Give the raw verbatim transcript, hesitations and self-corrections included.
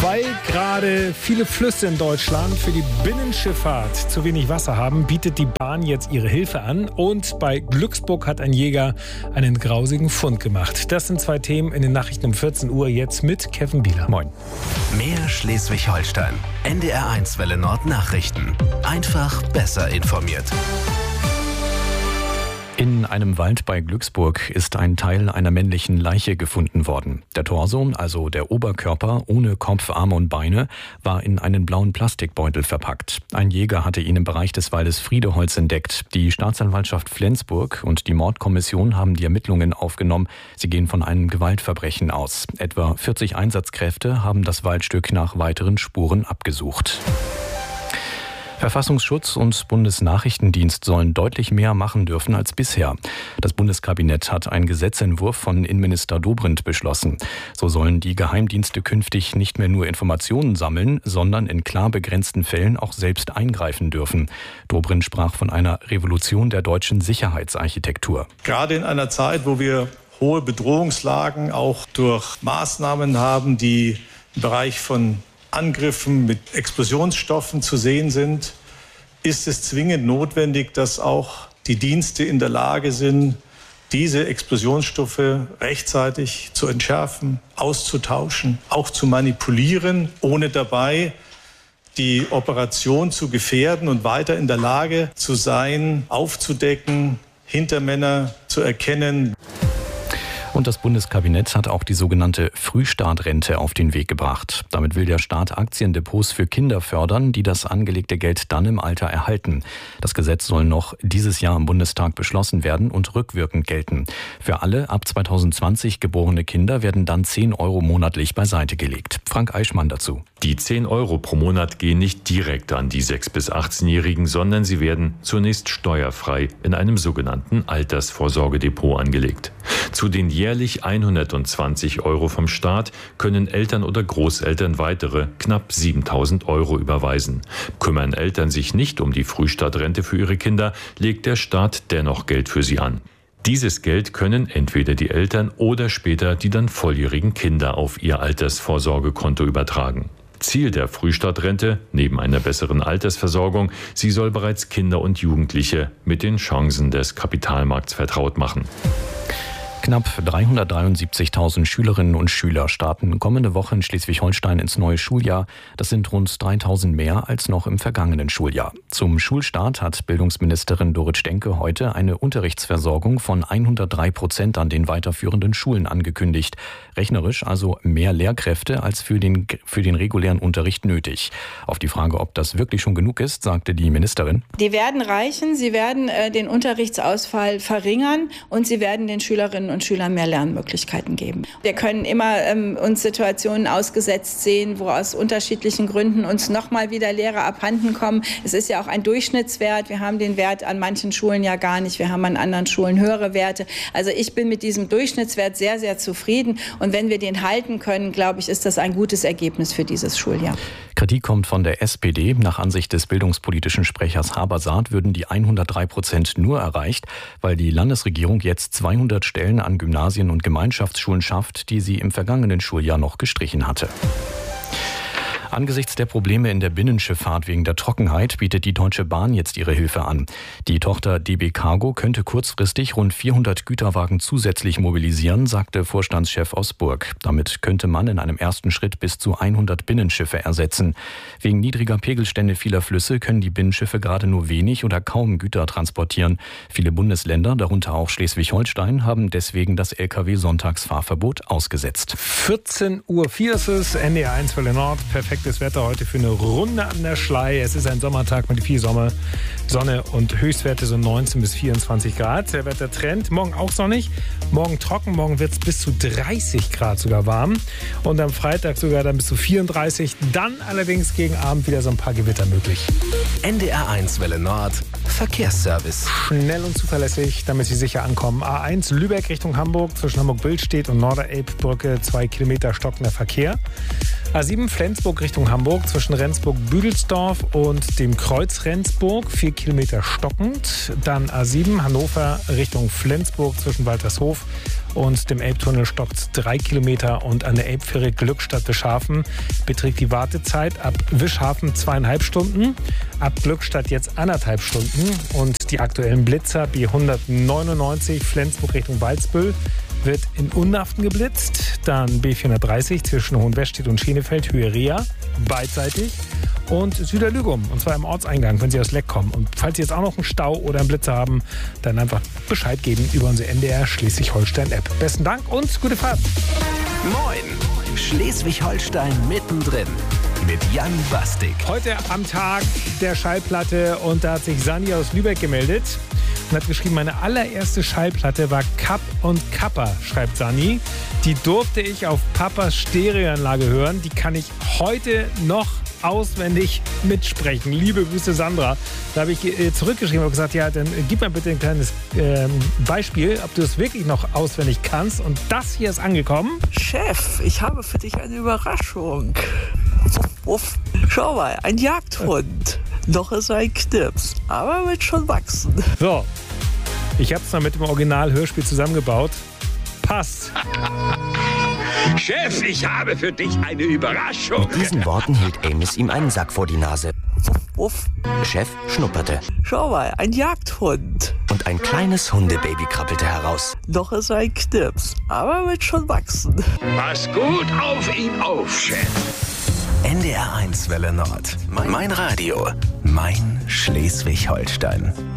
Weil gerade viele Flüsse in Deutschland für die Binnenschifffahrt zu wenig Wasser haben, bietet die Bahn jetzt ihre Hilfe an. Und bei Glücksburg hat ein Jäger einen grausigen Fund gemacht. Das sind zwei Themen in den Nachrichten um vierzehn Uhr, jetzt mit Kevin Bieler. Moin. Mehr Schleswig-Holstein. N D R eins Welle Nord Nachrichten. Einfach besser informiert. In einem Wald bei Glücksburg ist ein Teil einer männlichen Leiche gefunden worden. Der Torso, also der Oberkörper ohne Kopf, Arme und Beine, war in einen blauen Plastikbeutel verpackt. Ein Jäger hatte ihn im Bereich des Waldes Friedeholz entdeckt. Die Staatsanwaltschaft Flensburg und die Mordkommission haben die Ermittlungen aufgenommen. Sie gehen von einem Gewaltverbrechen aus. Etwa vierzig Einsatzkräfte haben das Waldstück nach weiteren Spuren abgesucht. Verfassungsschutz und Bundesnachrichtendienst sollen deutlich mehr machen dürfen als bisher. Das Bundeskabinett hat einen Gesetzentwurf von Innenminister Dobrindt beschlossen. So sollen die Geheimdienste künftig nicht mehr nur Informationen sammeln, sondern in klar begrenzten Fällen auch selbst eingreifen dürfen. Dobrindt sprach von einer Revolution der deutschen Sicherheitsarchitektur. Gerade in einer Zeit, wo wir hohe Bedrohungslagen auch durch Maßnahmen haben, die im Bereich von Angriffen mit Explosionsstoffen zu sehen sind, ist es zwingend notwendig, dass auch die Dienste in der Lage sind, diese Explosionsstoffe rechtzeitig zu entschärfen, auszutauschen, auch zu manipulieren, ohne dabei die Operation zu gefährden und weiter in der Lage zu sein, aufzudecken, Hintermänner zu erkennen. Und das Bundeskabinett hat auch die sogenannte Frühstartrente auf den Weg gebracht. Damit will der Staat Aktiendepots für Kinder fördern, die das angelegte Geld dann im Alter erhalten. Das Gesetz soll noch dieses Jahr im Bundestag beschlossen werden und rückwirkend gelten. Für alle ab zweitausendzwanzig geborene Kinder werden dann zehn Euro monatlich beiseite gelegt. Frank Eichmann dazu. Die zehn Euro pro Monat gehen nicht direkt an die sechs- bis achtzehnjährigen, sondern sie werden zunächst steuerfrei in einem sogenannten Altersvorsorgedepot angelegt. Zu den jährlich hundertzwanzig Euro vom Staat können Eltern oder Großeltern weitere knapp siebentausend Euro überweisen. Kümmern Eltern sich nicht um die Frühstartrente für ihre Kinder, legt der Staat dennoch Geld für sie an. Dieses Geld können entweder die Eltern oder später die dann volljährigen Kinder auf ihr Altersvorsorgekonto übertragen. Ziel der Frühstartrente, neben einer besseren Altersversorgung, sie soll bereits Kinder und Jugendliche mit den Chancen des Kapitalmarkts vertraut machen. Knapp dreihundertdreiundsiebzigtausend Schülerinnen und Schüler starten kommende Woche in Schleswig-Holstein ins neue Schuljahr. Das sind rund dreitausend mehr als noch im vergangenen Schuljahr. Zum Schulstart hat Bildungsministerin Dorit Stenke heute eine Unterrichtsversorgung von hundertdrei Prozent an den weiterführenden Schulen angekündigt. Rechnerisch also mehr Lehrkräfte als für den, für den regulären Unterricht nötig. Auf die Frage, ob das wirklich schon genug ist, sagte die Ministerin: Die werden reichen, sie werden äh, den Unterrichtsausfall verringern und sie werden den Schülerinnen und Schülern mehr Lernmöglichkeiten geben. Wir können immer ähm, uns Situationen ausgesetzt sehen, wo aus unterschiedlichen Gründen uns nochmal wieder Lehrer abhanden kommen. Es ist ja auch ein Durchschnittswert. Wir haben den Wert an manchen Schulen ja gar nicht. Wir haben an anderen Schulen höhere Werte. Also ich bin mit diesem Durchschnittswert sehr, sehr zufrieden. Und wenn wir den halten können, glaube ich, ist das ein gutes Ergebnis für dieses Schuljahr. Kritik kommt von der S P D. Nach Ansicht des bildungspolitischen Sprechers Habersaat würden die hundertdrei Prozent nur erreicht, weil die Landesregierung jetzt zweihundert Stellen an Gymnasien und Gemeinschaftsschulen schafft, die sie im vergangenen Schuljahr noch gestrichen hatte. Angesichts der Probleme in der Binnenschifffahrt wegen der Trockenheit bietet die Deutsche Bahn jetzt ihre Hilfe an. Die Tochter D B Cargo könnte kurzfristig rund vierhundert Güterwagen zusätzlich mobilisieren, sagte Vorstandschef aus Burg. Damit könnte man in einem ersten Schritt bis zu hundert Binnenschiffe ersetzen. Wegen niedriger Pegelstände vieler Flüsse können die Binnenschiffe gerade nur wenig oder kaum Güter transportieren. Viele Bundesländer, darunter auch Schleswig-Holstein, haben deswegen das L K W-Sonntagsfahrverbot ausgesetzt. vierzehn Uhr vier ist es, N D R eins Welle Nord, perfekt. Das Wetter heute für eine Runde an der Schlei. Es ist ein Sommertag mit viel Sonne, Sonne und Höchstwerte so neunzehn bis vierundzwanzig Grad. Der Wettertrend, morgen auch sonnig, morgen trocken, morgen wird es bis zu dreißig Grad sogar warm und am Freitag sogar dann bis zu vierunddreißig. Dann allerdings gegen Abend wieder so ein paar Gewitter möglich. N D R eins Welle Nord, Verkehrsservice. Schnell und zuverlässig, damit Sie sicher ankommen. A eins Lübeck Richtung Hamburg, zwischen Hamburg-Billstedt und Norderelbbrücke, zwei Kilometer stockender Verkehr. A sieben Flensburg Richtung Hamburg, zwischen Rendsburg-Büdelsdorf und dem Kreuz Rendsburg, vier Kilometer stockend. Dann A sieben Hannover Richtung Flensburg, zwischen Waltershof und dem Elbtunnel stockt drei Kilometer und an der Elbfähre Glückstadt-Wischhafen beträgt die Wartezeit ab Wischhafen zweieinhalb Stunden, ab Glückstadt jetzt anderthalb Stunden und die aktuellen Blitzer B hundertneunundneunzig Flensburg Richtung Walsbüll wird in Unnaften geblitzt, dann B vierhundertdreißig zwischen Hohenwestedt und Schenefeld, Höhe Rea, beidseitig und Süderlügum, und zwar im Ortseingang, wenn Sie aus Leck kommen. Und falls Sie jetzt auch noch einen Stau oder einen Blitzer haben, dann einfach Bescheid geben über unsere N D R Schleswig-Holstein-App. Besten Dank und gute Fahrt. Moin, Schleswig-Holstein mittendrin mit Jan Bastik. Heute am Tag der Schallplatte und da hat sich Sani aus Lübeck gemeldet und hat geschrieben, meine allererste Schallplatte war Kapp und Kappa, schreibt Sani. Die durfte ich auf Papas Stereoanlage hören. Die kann ich heute noch auswendig mitsprechen. Liebe Grüße, Sandra. Da habe ich äh, zurückgeschrieben und gesagt, ja, dann gib mir bitte ein kleines äh, Beispiel, ob du es wirklich noch auswendig kannst. Und das hier ist angekommen. Chef, ich habe für dich eine Überraschung. Uff, uff. Schau mal, ein Jagdhund. Noch ist er ein Knips, aber wird schon wachsen. So, ich habe es noch mit dem Original-Hörspiel zusammengebaut. Passt. Chef, ich habe für dich eine Überraschung. Mit diesen Worten hielt Amos ihm einen Sack vor die Nase. Uff. Chef schnupperte. Schau mal, ein Jagdhund. Und ein kleines Hundebaby krabbelte heraus. Noch ist er ein Knips, aber wird schon wachsen. Pass gut auf ihn auf, Chef. N D R eins Welle Nord. Mein Radio. Mein Schleswig-Holstein.